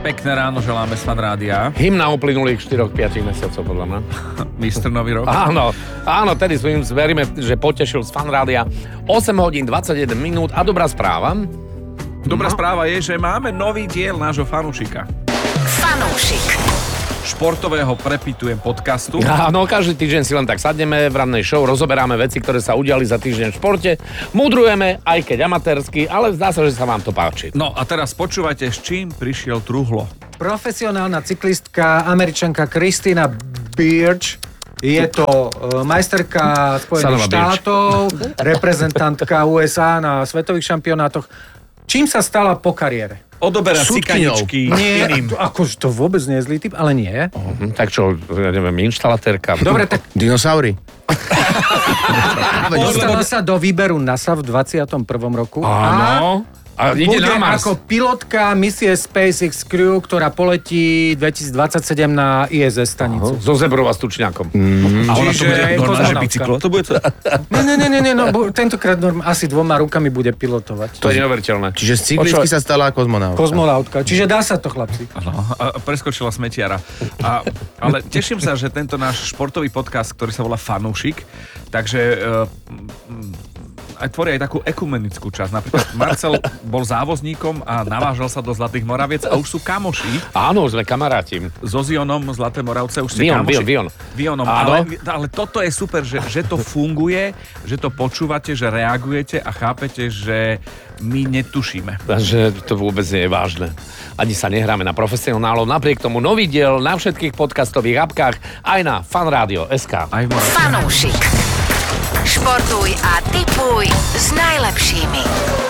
Pekné ráno želáme z Fan Rádia. Hymna uplynulých 4-5 mesiacov, podľa mňa. Mistr Nový rok. Áno, tedy veríme, že potešil z Fan Rádia. 8 hodín 21 minút a dobrá správa. Dobrá správa je, že máme nový diel nášho fanúšika. Fanúšik. Športového prepitujem podcastu. Áno, každý týždeň si len tak sadneme v rannej show, rozoberáme veci, ktoré sa udiali za týždeň v športe, mudrujeme, aj keď amatérsky, ale zdá sa, že sa vám to páči. No a teraz počúvajte, s čím prišiel Truhlo. Profesionálna cyklistka, Američanka Christina Birch. Je to majsterka Spojených štátov, reprezentantka USA na svetových šampionátoch. Čím sa stala po kariére? Odoberá cikaničky. Nie, akože to vôbec nie je zlý typ, ale nie. Tak čo, ja neviem, inštalatérka. Dobre, tak Dinosaury. dostala sa do výberu NASA v 21. roku. Áno. A ide bude na Mars. ako pilotka misie SpaceX Crew, ktorá poletí 2027 na ISS stanicu. So zebrou a stučňakom. A ona to bude kozmonautka. bicyklo. To bude to. Nie, no, tentokrát asi 2 rukami bude pilotovať. To je neuveriteľné. Čiže z cykličky sa stala kozmonautka. Kozmonautka. Čiže dá sa to, chlapci. Áno, a preskočila smetiara. Ale teším sa, že tento náš športový podcast, ktorý sa volá Fanúšik, takže aj tvorí aj takú ekumenickú časť. Napríklad Marcel bol závozníkom a navážal sa do Zlatých Moraviec a už sú kamoši. Áno, sme kamaráti. So Zionom Zlaté Moravce už ste kamoši. Vionom. Ale toto je super, že to funguje, že to počúvate, že reagujete a chápete, že my netušíme. Že to vôbec nie je vážne. Ani sa nehráme na profesionálov. Napriek tomu nový diel na všetkých podcastových apkách, aj na fanradio.sk. Fanúšik. Športuj a tipuj s najlepšími.